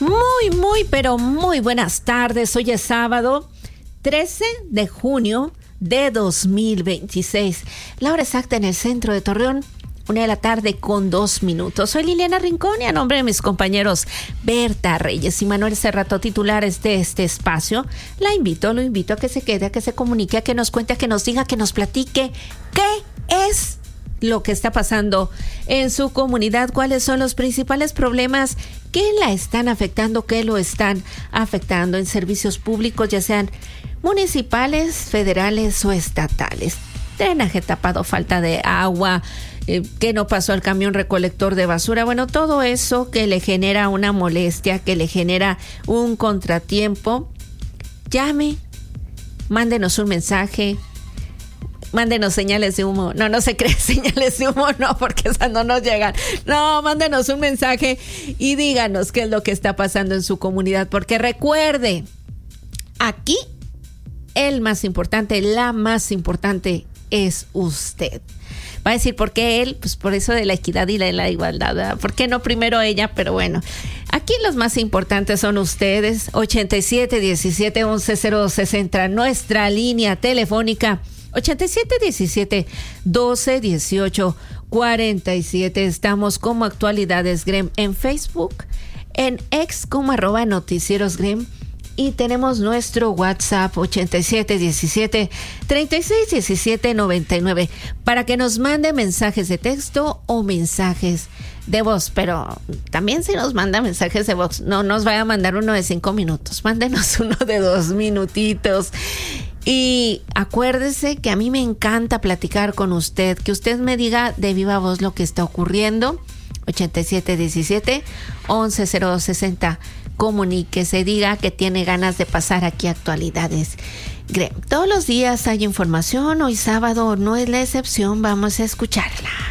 Pero muy buenas tardes. Hoy es sábado 13 de junio de 2026. La hora exacta en el centro de Torreón, 1:02 p.m. Soy Liliana Rincón y a nombre de mis compañeros Berta Reyes y Manuel Cerrato, titulares de este espacio, lo invito a que se quede, a que se comunique, a que nos cuente, a que nos diga, que nos platique qué es lo que está pasando en su comunidad, cuáles son los principales problemas que la están afectando, que lo están afectando en servicios públicos, ya sean municipales, federales o estatales. Drenaje tapado, falta de agua, que no pasó el camión recolector de basura. Bueno, todo eso que le genera una molestia, que le genera un contratiempo. Llame, mándenos un mensaje, mándenos señales de humo. No se cree señales de humo, no, porque esas no nos llegan. No, mándenos un mensaje y díganos qué es lo que está pasando en su comunidad. Porque recuerde, aquí el más importante, la más importante es usted. Va a decir, ¿por qué él? Pues por eso de la equidad y de la igualdad, ¿verdad? ¿Por qué no primero ella? Pero bueno, aquí los más importantes son ustedes. 8717-11060, nuestra línea telefónica. 8717-1218-47. Estamos como Actualidades GREM en Facebook, en X como @Noticieros GREM, y tenemos nuestro WhatsApp 8717-361799 para que nos mande mensajes de texto o mensajes de voz. Pero también si nos manda mensajes de voz, no nos vaya a mandar uno de 5 minutos, mándenos uno de 2 minutitos. Y acuérdese que a mí me encanta platicar con usted, que usted me diga de viva voz lo que está ocurriendo. 8717-11060. Comuníquese, diga que tiene ganas de pasar aquí a Actualidades GREM. Todos los días hay información, hoy sábado no es la excepción, vamos a escucharla.